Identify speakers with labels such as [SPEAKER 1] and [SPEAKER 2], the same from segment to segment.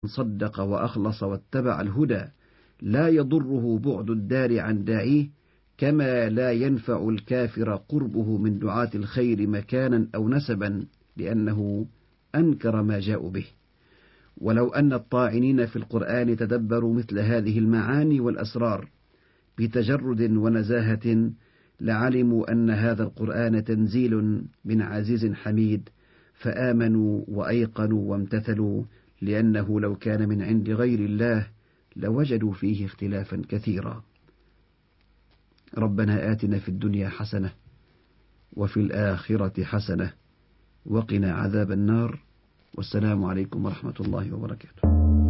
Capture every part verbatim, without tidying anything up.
[SPEAKER 1] صدق وأخلص واتبع الهدى لا يضره بعد الدار عن داعيه، كما لا ينفع الكافر قربه من دعاة الخير مكانا أو نسبا، لأنه أنكر ما جاءوا به. ولو أن الطاعنين في القرآن تدبروا مثل هذه المعاني والأسرار بتجرد ونزاهة، لعلموا أن هذا القرآن تنزيل من عزيز حميد، فآمنوا وأيقنوا وامتثلوا، لأنه لو كان من عند غير الله لوجدوا فيه اختلافا كثيرا. ربنا آتنا في الدنيا حسنة وفي الآخرة حسنة وقنا عذاب النار، والسلام عليكم ورحمة الله وبركاته.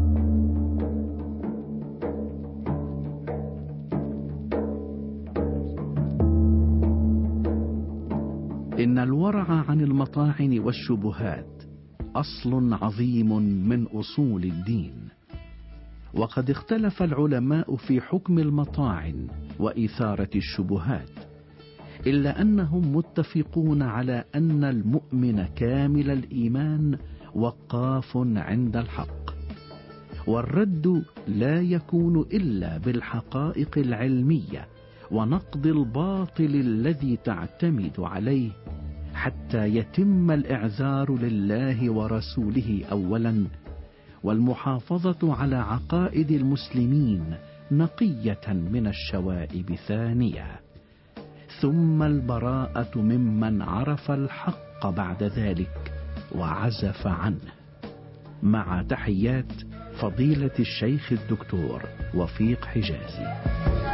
[SPEAKER 2] إن الورع عن المطاعن والشبهات أصل عظيم من أصول الدين، وقد اختلف العلماء في حكم المطاعن وإثارة الشبهات، إلا أنهم متفقون على أن المؤمن كامل الإيمان وقاف عند الحق، والرد لا يكون إلا بالحقائق العلمية ونقد الباطل الذي تعتمد عليه، حتى يتم الإعذار لله ورسوله أولا، والمحافظة على عقائد المسلمين نقية من الشوائب ثانية، ثم البراءة ممن عرف الحق بعد ذلك وعزف عنه. مع تحيات فضيلة الشيخ الدكتور وفيق حجازي.